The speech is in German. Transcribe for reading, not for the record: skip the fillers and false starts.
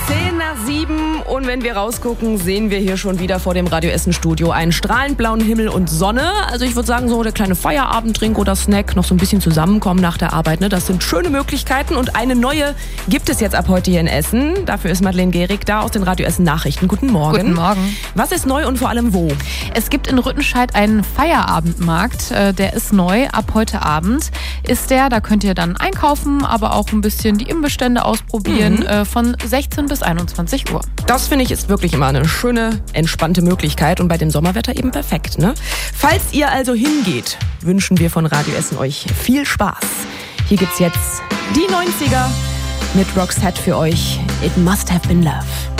10:07 und wenn wir rausgucken, sehen wir hier schon wieder vor dem Radio Essen Studio einen strahlend blauen Himmel und Sonne. Also ich würde sagen, so der kleine Feierabendtrink oder Snack, noch so ein bisschen zusammenkommen nach der Arbeit. Ne? Das sind schöne Möglichkeiten und eine neue gibt es jetzt ab heute hier in Essen. Dafür ist Madeleine Gehrig da aus den Radio Essen Nachrichten. Guten Morgen. Guten Morgen. Was ist neu und vor allem wo? Es gibt in Rüttenscheid einen Feierabendmarkt. Der ist neu. Ab heute Abend ist der. Da könnt ihr dann einkaufen, aber auch ein bisschen die Imbestände ausprobieren. Von 16 bis 21 Uhr. Das finde ich ist wirklich immer eine schöne, entspannte Möglichkeit und bei dem Sommerwetter eben perfekt, ne? Falls ihr also hingeht, wünschen wir von Radio Essen euch viel Spaß. Hier gibt's jetzt die 90er mit Roxette für euch. It Must Have Been Love.